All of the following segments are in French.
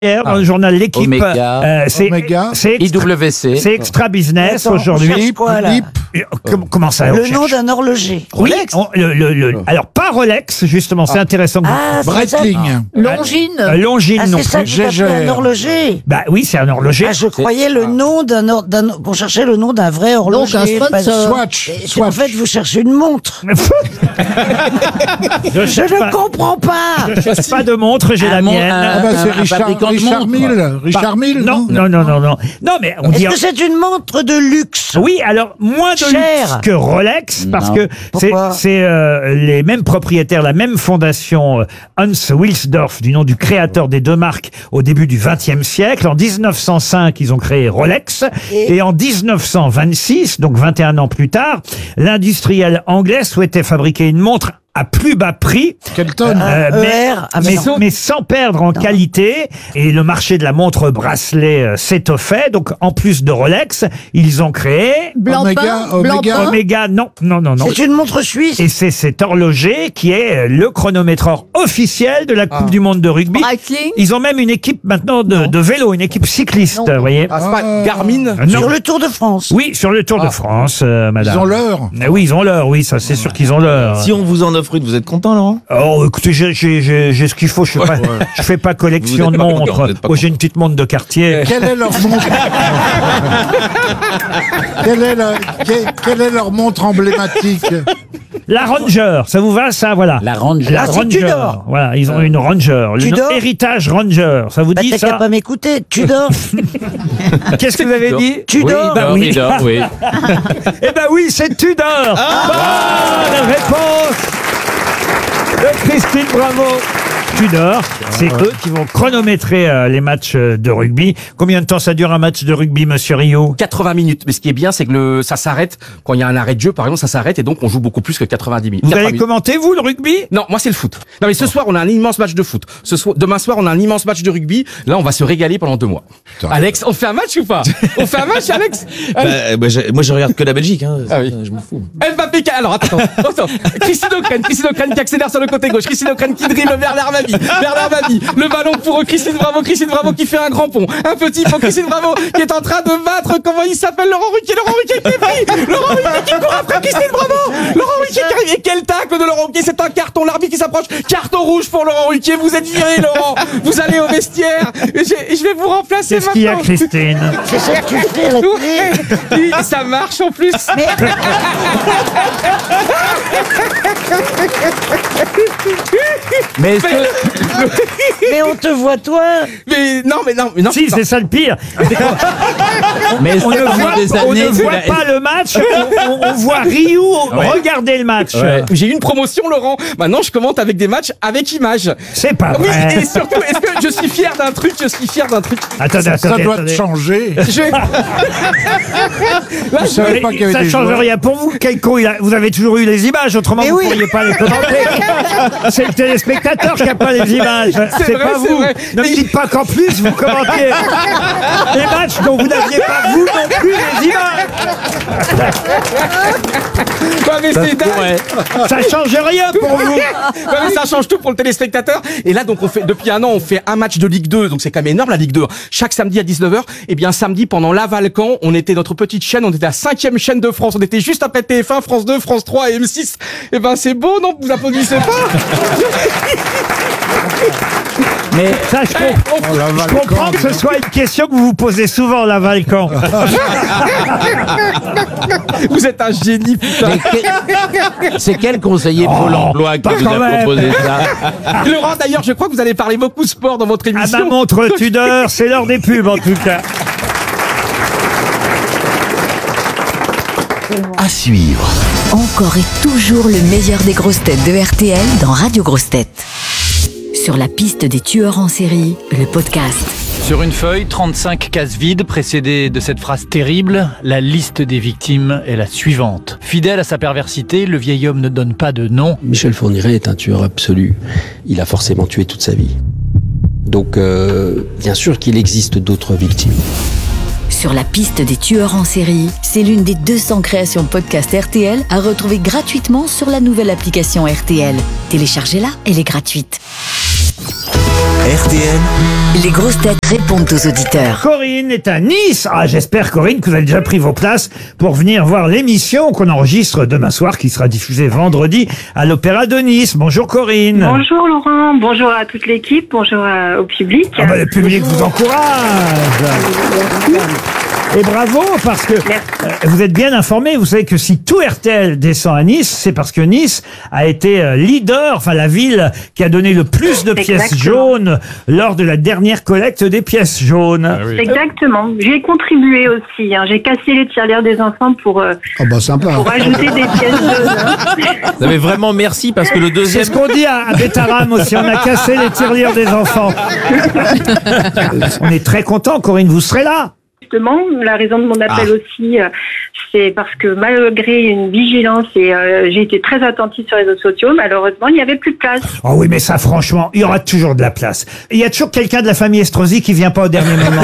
Hier, dans le journal L'Équipe, Omega. c'est IWC. c'est Extra Business Attends, on aujourd'hui. cherche quoi, là Comment ça Le on nom cherche d'un horloger. Oui, alors pas Rolex, justement, c'est intéressant. Breitling. Longines. Longines non C'est ça plus. que tu appelles un horloger. Bah oui, c'est un horloger. Je croyais le nom qu'on cherchait le nom d'un vrai horloger. Donc, un sponsor. Swatch. En fait, vous cherchez une montre. Je Je ne comprends pas. cherche pas de montre, j'ai la mienne. C'est Richard Mille. Richard Mille, Non, mais on Est-ce dit. que c'est une montre de luxe? Oui, alors moins de Cher. luxe que Rolex, parce Non. que Pourquoi c'est les mêmes propriétaires, la même fondation, Hans Wilsdorf, du nom du créateur des deux marques au début du XXe siècle. En 1905, ils ont créé Rolex, et en 1926, donc 21 ans plus tard, l'industriel anglais souhaitait fabriquer une montre à plus bas prix, Kelton. mais sans perdre en qualité. Et le marché de la montre bracelet s'étoffait. Donc, en plus de Rolex, ils ont créé Blancpain. Omega. Omega. Non. C'est une montre suisse. Et c'est cet horloger qui est le chronométreur officiel de la Coupe du Monde de rugby. Breitling. Ils ont même une équipe maintenant de vélo, une équipe cycliste, vous voyez. Ah, c'est pas Garmin. Non. Sur le Tour de France. Oui, sur le Tour de France, madame. Ils ont l'heure. Oui, ils ont l'heure, oui, ça c'est sûr qu'ils ont l'heure. Si on vous en offre une, vous êtes content, Laurent? Oh, écoutez, j'ai ce qu'il faut. Je fais pas collection Vous de êtes pas montres. content, vous êtes pas Oh, j'ai une petite montre de quartier. Quelle est leur montre quelle est leur montre emblématique? La Ranger, ça vous va, ça? Voilà. La Ranger. La Ah, c'est Ranger. Tudor. Voilà, ils ont une Ranger. Le Tudor. nom Héritage Ranger. Ça vous Bah, dit t'as qu'à ça? pas m'écouter. Tu dors. Qu'est-ce que vous avez dit? Tudor. Bah oui. Oui. Eh ben oui, c'est Tudor. Bonne réponse de Christine Bravo. Tudor, c'est eux qui vont chronométrer les matchs de rugby. Combien de temps ça dure un match de rugby, monsieur Rio? 80 minutes. Mais ce qui est bien, c'est que ça s'arrête. Quand il y a un arrêt de jeu, par exemple, ça s'arrête et donc on joue beaucoup plus que 90 minutes. Vous 80 allez minutes. commenter, vous, le rugby? Non, moi c'est le foot. Non mais ce soir on a un immense match de foot. Demain soir on a un immense match de rugby. Là on va se régaler pendant 2 mois. Alex, on fait un match ou pas? On fait un match, Alex? Moi, je regarde que la Belgique, hein. Ah oui. Je m'en fous. Mbappé, alors attends. Christine O'Crane qui accélère sur le côté gauche. Christine O'Crane qui dribble vers Mbappé. Le ballon pour Christine Bravo qui fait un grand pont. Un petit pour Christine Bravo qui est en train de battre, comment il s'appelle, Laurent Ruquier qui est pris. Laurent Ruquier qui court après Christine Bravo. Laurent Ruquier qui arrive. Et quel tacle de Laurent Ruquier, c'est un carton, l'arbitre qui s'approche. Carton rouge pour Laurent Ruquier, vous êtes viré Laurent. Vous allez au vestiaire. Et je vais vous remplacer Qu'est-ce maintenant. qu'il y a, Christine? C'est ça que tu fais à la télé. Oui, ça marche en plus. Mais Mais on te voit, toi. Mais non. Si, c'est ça le pire. mais On ne voit années, pas le match, on voit Ryu regarder le match. J'ai eu une promotion, Laurent. Maintenant, je commente avec des matchs avec images. C'est pas Oui, vrai. et surtout, est-ce que je suis fier d'un truc? Attendez, Ça doit te attendez. changer. Là, Je savais pas qu'il y avait Ça des change joueurs. rien pour vous. Keiko, vous avez toujours eu les images, autrement Mais vous oui. ne pourriez pas les commenter. C'est le téléspectateur qui n'a pas les images. C'est vrai, pas c'est vous. vrai. Ne me dites pas qu'en plus vous commentez les matchs dont vous n'aviez pas vous non plus les images. mais c'est dingue. Ça change rien pour vous. Mais ça change tout pour le téléspectateur. Et là, donc, depuis un an, on fait un match de Ligue 2. Donc, c'est quand même énorme, la Ligue 2. Chaque samedi à 19h. Et bien, samedi, pendant Laval-Caen, on était notre petite chaîne. On était la 5e chaîne de France. On était juste après TF1, France 2, France 3 et M6. Et ben, c'est beau, non? Vous applaudissez pas? Mais ça, je comprends que ce soit une question que vous vous posez souvent, la Valcan. Vous êtes un génie, putain. c'est quel conseiller Pôle emploi qui pas vous quand a même. proposé ça? Laurent, d'ailleurs, je crois que vous allez parler beaucoup sport dans votre À émission. ma montre Tudor, c'est l'heure des pubs en tout cas. À suivre. Encore et toujours le meilleur des grosses têtes de RTL dans Radio Grosses Têtes. Sur la piste des tueurs en série, le podcast. Sur une feuille, 35 cases vides précédées de cette phrase terrible. La liste des victimes est la suivante. Fidèle à sa perversité, le vieil homme ne donne pas de nom. Michel Fourniret est un tueur absolu. Il a forcément tué toute sa vie. Donc, bien sûr qu'il existe d'autres victimes. Sur la piste des tueurs en série, c'est l'une des 200 créations podcast RTL à retrouver gratuitement sur la nouvelle application RTL. Téléchargez-la, elle est gratuite. RTL, Les grosses têtes répondent aux auditeurs. Corinne est à Nice. Ah, j'espère, Corinne, que vous avez déjà pris vos places pour venir voir l'émission qu'on enregistre demain soir, qui sera diffusée vendredi à l'Opéra de Nice. Bonjour, Corinne. Bonjour Laurent, bonjour à toute l'équipe, bonjour au public. Ah bah, le public vous encourage. Et bravo, parce que vous êtes bien informé. Vous savez que si tout RTL descend à Nice, c'est parce que Nice a été leader, enfin la ville qui a donné le plus de pièces jaunes lors de la dernière collecte des pièces jaunes. Ah oui. Exactement. J'y ai contribué aussi. Hein. J'ai cassé les tirelires des enfants pour ajouter des pièces jaunes. Non mais vraiment merci parce que le deuxième... C'est ce qu'on dit à Bétaram aussi. On a cassé les tirelires des enfants. On est très content, Corinne. Vous serez là. Justement, la raison de mon appel aussi, c'est parce que malgré une vigilance et j'ai été très attentive sur les réseaux sociaux, malheureusement, il n'y avait plus de place. Oh oui, mais ça, franchement, il y aura toujours de la place. Il y a toujours quelqu'un de la famille Estrosi qui vient pas au dernier moment.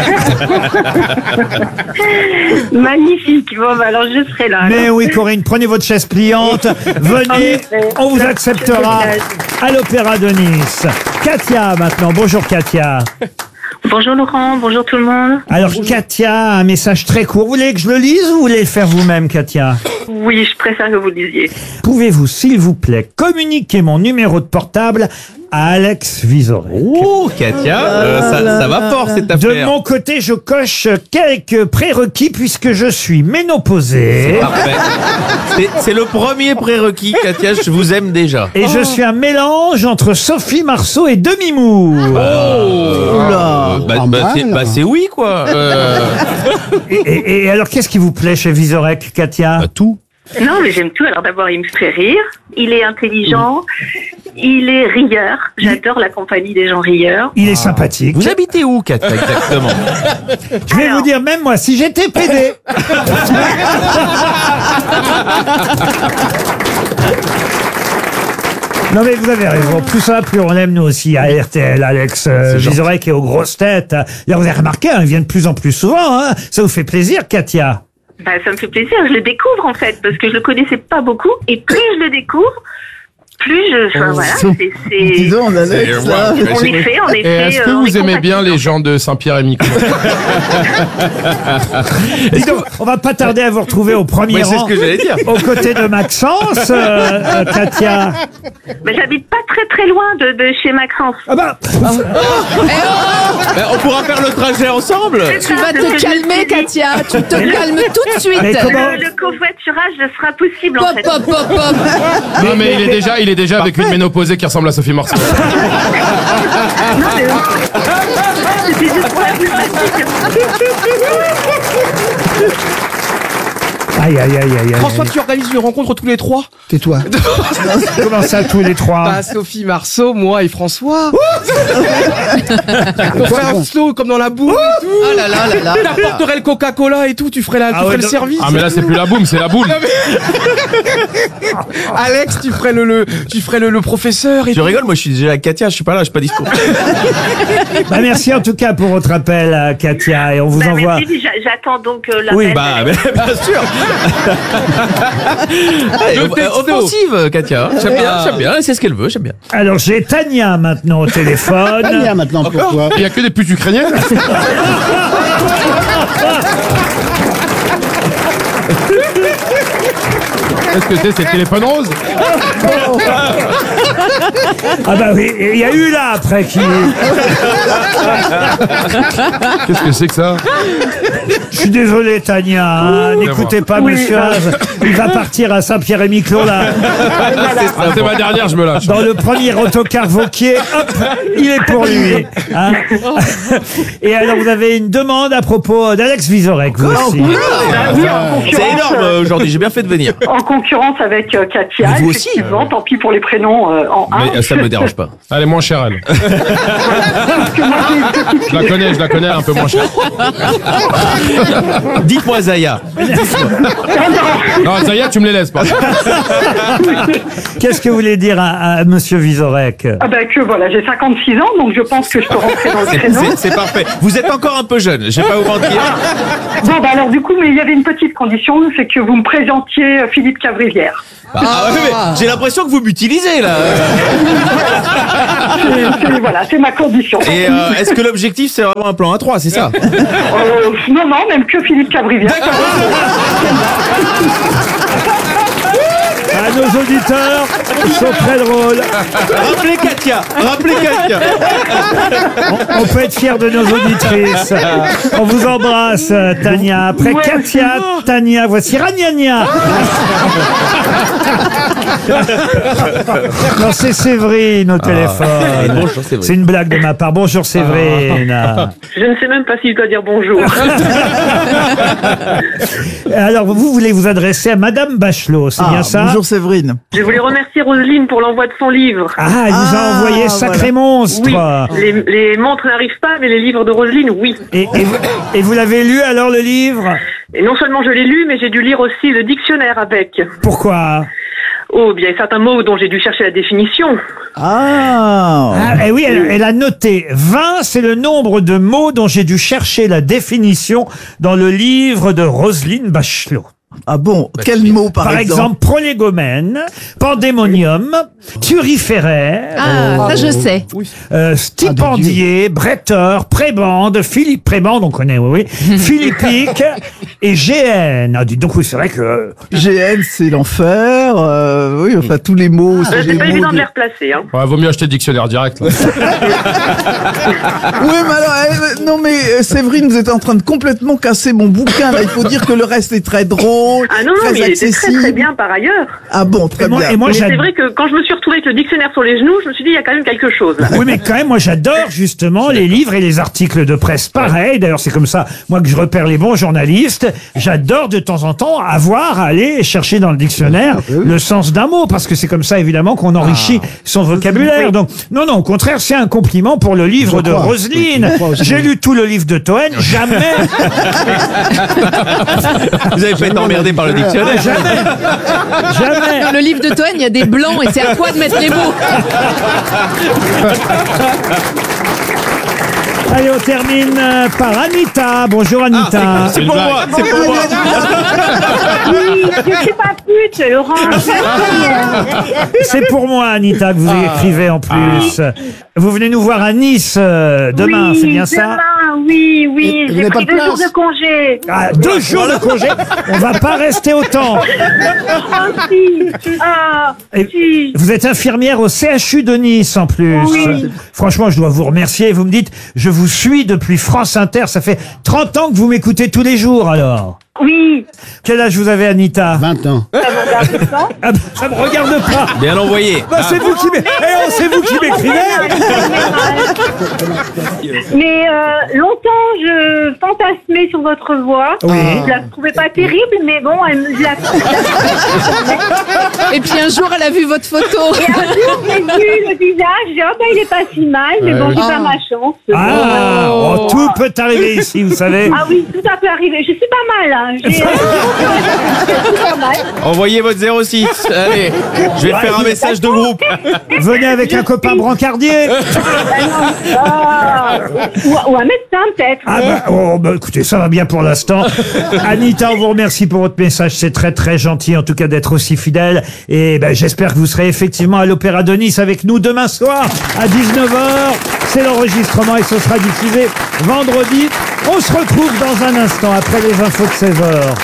Magnifique. Bon, bah, alors je serai là. Mais oui, Corinne, prenez votre chaise pliante, venez, on vous acceptera à l'Opéra de Nice. Katia, maintenant. Bonjour, Katia. Bonjour Laurent, bonjour tout le monde. Alors Katia, un message très court. Vous voulez que je le lise ou vous voulez le faire vous-même, Katia? Oui, je préfère que vous le disiez. Pouvez-vous, s'il vous plaît, communiquer mon numéro de portable à Alex Vizorek? Oh, Katia, ça va fort cette affaire. De mon côté, je coche quelques prérequis puisque je suis ménopausé. C'est parfait. C'est le premier prérequis, Katia, je vous aime déjà. Et je suis un mélange entre Sophie Marceau et Demi Moore. C'est oui, quoi. Et alors, qu'est-ce qui vous plaît chez Vizorek, Katia? Tout. Non, mais j'aime tout. Alors d'abord, il me fait rire. Il est intelligent. Il est rieur. J'adore la compagnie des gens rieurs. Il est sympathique. Vous habitez où, Katia, exactement? Je vais vous dire, même moi, si j'étais PD... Non mais vous avez raison, plus ça, plus on l'aime nous aussi à RTL, Alex Vizorek et aux grosses têtes. Là vous avez remarqué, il vient de plus en plus souvent, hein. Ça vous fait plaisir, Katia? Bah, ça me fait plaisir, je le découvre en fait, parce que je le connaissais pas beaucoup, et plus je le découvre, plus je... Enfin, voilà, Dis donc, Alex, là. En effet, Est-ce que vous aimez bien les gens de Saint-Pierre et Miquelon? Dis donc, on va pas tarder à vous retrouver au premier c'est rang, ce que j'allais dire. aux côtés de Maxence, Katia. Mais j'habite pas très loin de chez Maxence. Ah bah, On pourra faire le trajet ensemble. Tu vas te calmer, Katia. Tu te calmes tout de suite. Mais comment- Le covoiturage sera possible en Pop, fait. pop, pop, pop. Non mais il est déjà avec une ménopausée qui ressemble à Sophie Marceau. Non, mais... C'était juste pour la pneumatique. Aïe, aïe, aïe, aïe, aïe. François, tu organises une rencontre tous les trois? Tais-toi. Comment ça, tous les trois? Bah, Sophie Marceau, moi et François. On ferait un slow comme dans la boum et tout. Oh là là là là. Tu apporterais le Coca-Cola et tout, tu ferais le service. Ah mais là c'est plus la boum, c'est la boule. Alex, tu ferais le professeur et Tu rigoles, moi je suis déjà à Katia, je suis pas là, je suis pas dispo. Bah, merci en tout cas pour votre appel, Katia, et on vous Bah, envoie... merci, j'attends donc l'appel. Oui, Bien sûr. Offensive, Katia. J'aime bien, c'est ce qu'elle veut, j'aime bien. Alors j'ai Tania maintenant au téléphone. Tania, maintenant, pourquoi? il y a que des putes ukrainiennes. Est-ce que c'est téléphone rose? Ah bah oui, il y a eu là après qui... Qu'est-ce que c'est que ça? Je suis désolé Tania, hein, n'écoutez pas Monsieur Haas, il va partir à Saint-Pierre-et-Miquelon là. C'est ma dernière, je me lâche. Dans le premier autocar Vauquier, hop, il est pour lui. Hein. Et alors vous avez une demande à propos d'Alex Vizorek, vous aussi. Oui, en concurrence, C'est énorme aujourd'hui, j'ai bien fait de venir. En concurence avec Katia, Mais vous aussi. effectivement, tant pis pour les prénoms en 1. Mais ça me dérange pas. Elle est moins chère, elle. Je la connais, un peu moins chère. Dites-moi Zaya. Non, Zaya, tu me les laisses pas. Qu'est-ce que vous voulez dire à Monsieur Vizorek? Ah bah que voilà, j'ai 56 ans, donc je pense que je peux rentrer dans le créneau. C'est parfait. Vous êtes encore un peu jeune, je vais pas vous mentir. Bon bah alors du coup, mais il y avait une petite condition, c'est que vous me présentiez Philippe Caveau Cabrivière. Ah ouais, mais j'ai l'impression que vous m'utilisez là. Voilà, c'est ma condition. Et est-ce que l'objectif c'est vraiment un plan A3, c'est ça? Non, même que Philippe Cabrivière. Ah, nos auditeurs sont très drôles. Rappelez Katia. On peut être fiers de nos auditrices. On vous embrasse, Tania. Après Katia, Tania, voici Ragnagna. Non, c'est Séverine au téléphone. Bonjour Séverine. C'est une blague de ma part. Bonjour Séverine. Je ne sais même pas s'il doit dire bonjour. Alors, vous voulez vous adresser à Madame Bachelot, c'est bien ça? Bonjour Séverine. Je voulais remercier Roselyne pour l'envoi de son livre. Ah, elle vous a envoyé sacré monstre. Oui, les montres n'arrivent pas, mais les livres de Roselyne, oui. Et vous l'avez lu alors, le livre? Et non seulement je l'ai lu, mais j'ai dû lire aussi le dictionnaire avec. Pourquoi? Oh, bien, il y a certains mots dont j'ai dû chercher la définition. Et oui, elle a noté 20, c'est le nombre de mots dont j'ai dû chercher la définition dans le livre de Roselyne Bachelot. Ah bon, quel mot par exemple, prolégomène, pandémonium, turiféraire. Ah, ça je sais. Stipendier, bretteur, prébande, Philippe Prébande, on connaît, oui, philippique et GN. Ah, donc oui, c'est vrai que... GN, c'est l'enfer, oui, enfin tous les mots... C'est pas évident de les replacer, hein. Ouais, vaut mieux acheter le dictionnaire direct. Là. Oui, mais alors, non mais Séverine, vous êtes en train de complètement casser mon bouquin, là, il faut dire que le reste est très drôle. Ah non, mais il était très très bien par ailleurs. Ah bon, très bien. Mais c'est vrai que quand je me suis retrouvée avec le dictionnaire sur les genoux, je me suis dit, il y a quand même quelque chose là. Oui, mais quand même, moi j'adore justement les livres et les articles de presse. Pareil, d'ailleurs c'est comme ça, moi que je repère les bons journalistes, j'adore de temps en temps aller chercher dans le dictionnaire le sens d'un mot, parce que c'est comme ça évidemment qu'on enrichit son vocabulaire. Donc, non, au contraire, c'est un compliment pour le livre de Roselyne. J'ai lu tout le livre de Toen, jamais... Vous avez fait emmerdé par le dictionnaire. Jamais. Dans le livre de Toen, il y a des blancs et c'est à toi de mettre les mots. Allez, on termine par Anita. Bonjour Anita. C'est pour moi. Oui, je suis pas pute, Laurent. C'est pour moi, Anita, que vous écrivez en plus. Vous venez nous voir à Nice demain, c'est bien ça? Oui, j'ai pris 2 jours de congé. Ah, 2 jours de congé? On va pas rester autant. Et vous êtes infirmière au CHU de Nice en plus. Oui. Franchement, je dois vous remercier. Vous me dites, je vous suis depuis France Inter. Ça fait 30 ans que vous m'écoutez tous les jours alors. Oui. Quel âge vous avez, Anita? 20 ans. Ça me regarde pas. Ah, ça me regarde pas. Bien envoyé. Bah, c'est vous qui m'écrivez. Mais longtemps, je fantasmais sur votre voix. Oui. Je la trouvais pas terrible, mais bon, je la Et puis un jour, elle a vu votre photo. Et un jour, j'ai vu le visage, j'ai dit, oh ben, il est pas si mal, mais bon, j'ai pas ma chance. Tout peut arriver ici, vous savez. Ah oui, tout ça peut arriver. Je suis pas mal, hein. Je suis pas mal. Envoyez votre 06. Allez, je vais faire un message de groupe. Venez avec un copain brancardier. Ou un médecin, peut-être. Écoutez, ça va bien pour l'instant. Anita, on vous remercie pour votre message. C'est très, très gentil, en tout cas, d'être aussi fidèle. Et j'espère que vous serez effectivement à l'Opéra de Nice avec nous demain soir à 19h. C'est l'enregistrement et ce sera diffusé vendredi. On se retrouve dans un instant après les infos de 16h.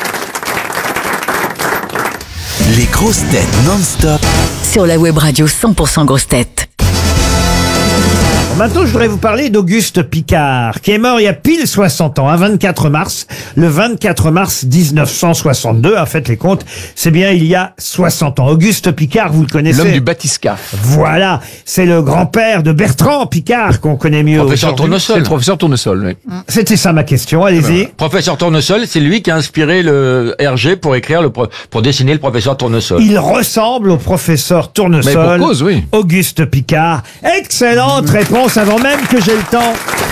Les grosses têtes non-stop. Sur la web radio 100% grosses têtes. Maintenant, je voudrais vous parler d'Auguste Piccard, qui est mort il y a pile 60 ans, le 24 mars 1962. Faites les comptes, c'est bien il y a 60 ans. Auguste Piccard, vous le connaissez? L'homme du bathyscaphe. Voilà, c'est le grand-père de Bertrand Piccard, qu'on connaît mieux Professeur aujourd'hui. Tournesol. C'est le professeur Tournesol, oui. C'était ça ma question, allez-y. Professeur Tournesol, c'est lui qui a inspiré le Hergé pour dessiner le professeur Tournesol. Il ressemble au professeur Tournesol. Mais pour cause, oui. Auguste Piccard. Excellente réponse avant même que j'ai le temps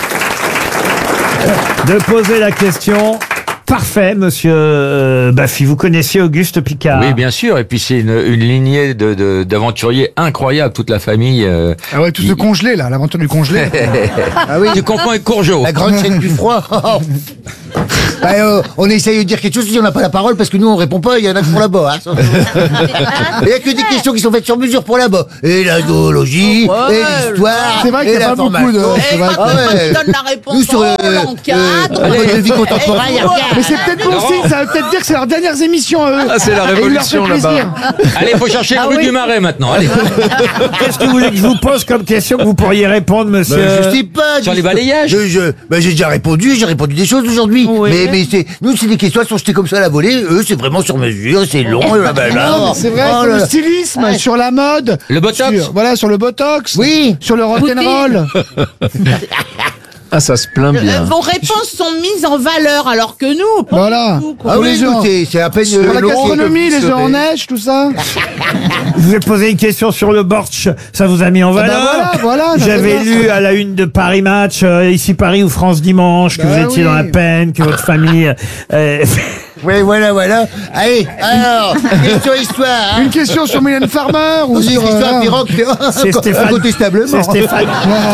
de poser la question. Parfait, monsieur Baffy. Vous connaissiez Auguste Piccard? Oui, bien sûr. Et puis c'est une lignée d'aventuriers incroyables, toute la famille. Ah ouais, tout ce congelé là, l'aventure du congelé. Ah oui. Tu confonds avec Courgeot. La grande chaîne du froid. On essaye de dire quelque chose si on n'a pas la parole parce que nous on répond pas, il y en a que pour là-bas. Hein. Il y a que des questions qui sont faites sur mesure pour là-bas. Et la zoologie, et l'histoire, C'est vrai qu'il y a pas beaucoup de... c'est vrai que- On donne la réponse Nous sur le mode de vie contemporain. Mais c'est peut-être bon signe, ça veut peut-être dire que c'est leurs dernières émissions à eux. Ah, c'est la Et il leur fait révolution plaisir. là-bas. Allez, faut chercher rue du Marais maintenant. Allez. Qu'est-ce que vous voulez que je vous pose comme question que vous pourriez répondre, monsieur? Je sais pas. Sur les balayages. J'ai déjà répondu, j'ai répondu des choses aujourd'hui. Oui. Mais nous, c'est des questions qui sont jetées comme ça à la volée. Eux, c'est vraiment sur mesure, c'est long. Non, mais c'est vrai, Oh sur là le là. stylisme, sur la mode. Le botox. Sur le botox. Oui. Sur le rock'n'roll. Ah, ça se plaint bien. Vos réponses sont mises en valeur, alors que nous, pas Voilà. du tout, quoi. Ah Pour oui, les gens. c'est à peine. Sur la long, gastronomie, comme les œufs en neige, tout ça. Je vous ai posé une question sur le bortsch, ça vous a mis en valeur. voilà, ça J'avais fait lu bien. à la une de Paris Match, ici Paris ou France Dimanche, que Bah vous étiez oui. dans la peine, que votre famille... Oui, voilà. Allez, alors, question histoire. Hein. Une question sur Mylène Farmer ou Une sur... histoire pirogue, C'est Stéphane. incontestablement. C'est Stéphane.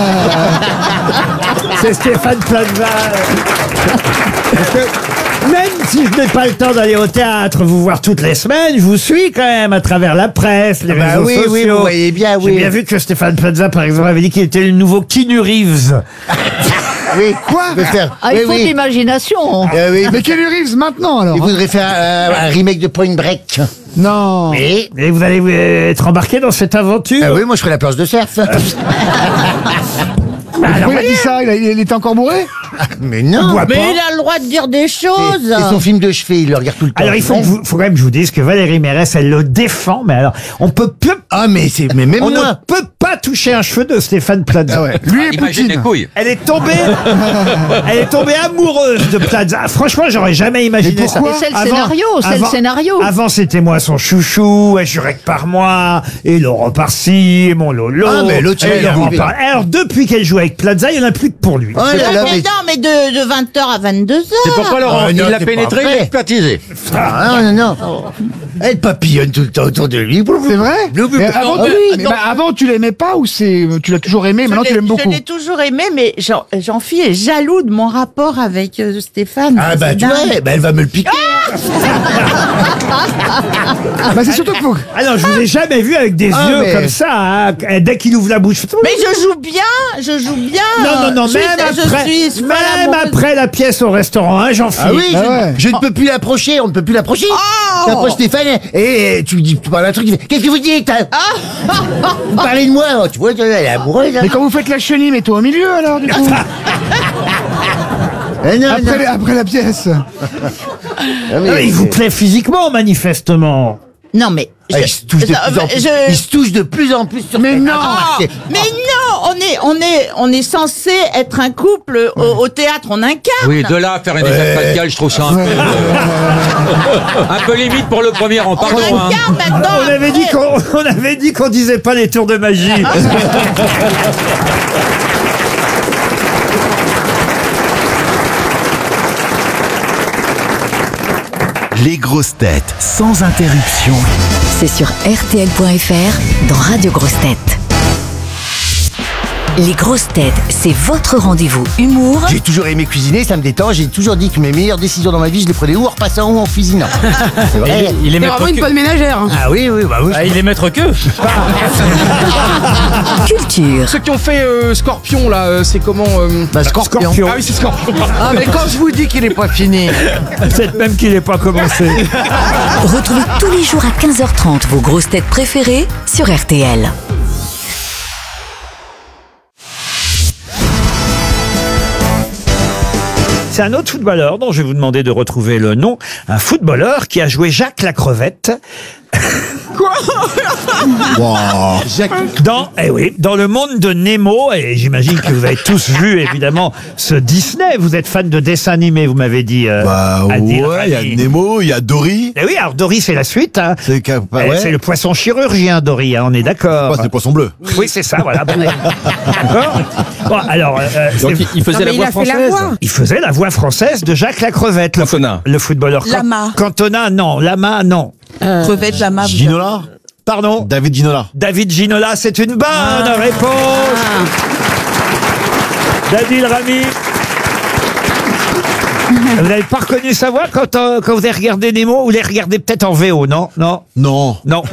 C'est Stéphane Plaza. Parce que même si je n'ai pas le temps d'aller au théâtre, vous voir toutes les semaines, je vous suis quand même à travers la presse, les réseaux oui, sociaux. oui, vous voyez bien, oui. J'ai bien vu que Stéphane Plaza, par exemple, avait dit qu'il était le nouveau Keanu Reeves. Oui, Quoi il veut faire. Ah, il oui, faut de oui. l'imagination. Oui, Mais Keanu Reeves maintenant, alors. il voudrait faire un remake de Point Break. Non. Oui. Et vous allez être embarqué dans cette aventure. Ah oui, moi je ferai la planche de surf. Pourquoi il a dit ça? Il était encore bourré? Mais non. boit Mais pas. il a le droit de dire des choses. C'est son film de chevet, il le regarde tout le temps. Alors il faut quand même que je vous dise que Valérie Mérès, elle le défend, mais alors on peut plus, Ah, mais même on moi. ne peut pas toucher un cheveu de Stéphane Plaza. Ah ouais. Lui et Imagine les Poutine. couilles. Elle est tombée amoureuse de Plaza. Franchement, j'aurais jamais imaginé Mais ça. pourquoi C'est le scénario, c'est le scénario. Avant, c'était moi son chouchou, et Jurek par moi, et Laurent par-ci, et mon Lolo. Ah, mais l'autre, et il a Laurent enlevé. par... Alors, depuis qu'elle joue avec Plaza, il n'y en a plus que pour lui. Oh là là, mais... Non, mais de 20h à 22h. C'est pourquoi Laurent, Ah, il non, l'a c'est pénétré, pas il vrai. l'a expertisé. Ah, non. Elle papillonne tout le temps autour de lui. C'est vrai? Mais avant, Ah oui, mais non. bah, avant, tu l'aimais pas ou tu l'as toujours aimé, maintenant tu l'aimes beaucoup? Je l'ai toujours aimé, mais Jean-Phi est jaloux de mon rapport avec Stéphane. Ah, bah, C'est tu vois, dingue. elle va me le piquer. Bah, c'est surtout que faut... Ah non, je vous ai jamais vu avec des Ah, yeux mais- comme ça, hein. Dès qu'il ouvre la bouche. Mais je joue bien. Non, Je même suis folle amoureuse. après la pièce au restaurant, hein, Jean-Philippe. Ah oui, Ah ouais. je ne peux plus l'approcher, on ne peut plus l'approcher. Oh. T'approches Stéphane et tu parles un truc, tu fais, qu'est-ce que vous dites? Vous parlez de moi, tu vois, elle est amoureuse. Mais quand vous faites la chenille, mets-toi au milieu alors, du coup. Non, Après la pièce. Ah, il vous plaît physiquement, manifestement. Non, mais. Ah, il se touche de plus en plus. Il se touche de plus en plus sur Mais scène. non. Ah, c'est- Mais non, on est censé être un couple au théâtre, on incarne. Oui, de là à faire une descente faciale, je trouve ça un peu... un peu limite pour le premier rang, On pardon. hein. incarne maintenant. On avait dit qu'on disait pas les tours de magie. Les grosses têtes sans interruption. C'est sur RTL.fr dans Radio Grosses Têtes. Les grosses têtes, c'est votre rendez-vous humour J'ai toujours aimé cuisiner, ça me détend. J'ai toujours dit que mes meilleures décisions dans ma vie, je les prenais ou en repassant ou en cuisinant. C'est vrai. Il est C'est maître vraiment une bonne ménagère. hein. Ah oui, bah oui. Ah, il est maître que. culture. Ceux qui ont fait Scorpion, là, c'est comment Bah, Scorpion. Ah oui, c'est Scorpion. Ah, mais quand je vous dis qu'il est pas fini. Peut-être même qu'il n'est pas commencé. Retrouvez tous les jours à 15h30 vos grosses têtes préférées sur RTL. C'est un autre footballeur dont je vais vous demander de retrouver le nom. Un footballeur qui a joué Jacques la crevette. Dans le monde de Nemo, et j'imagine que vous avez tous vu évidemment ce Disney. Vous êtes fan de dessins animés, vous m'avez dit. Adil ouais, il y a Rami. Nemo, il y a Dory. Eh oui, alors Dory, c'est la suite. Hein. C'est ouais. C'est le poisson chirurgien, Dory, hein, on est d'accord. C'est le poisson bleu. Oui, c'est ça, voilà. D'accord. Bon, alors, Donc il faisait la voix française. il faisait la voix française de Jacques la crevette, le footballeur. Lama. Cantona, non. Lama, non. Crevette, lama. Ginola. Pardon. David Ginola. David Ginola, c'est une bonne réponse. D'Adil Rami. Vous n'avez pas reconnu sa voix quand vous avez regardé Nemo? Vous l'avez regardé peut-être en VO, non? Non. Non. Non.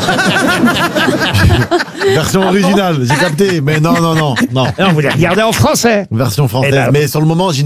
Version originale, j'ai capté, mais non. Non, vous l'avez regardé en français. Version française. Eh ben, mais sur le moment,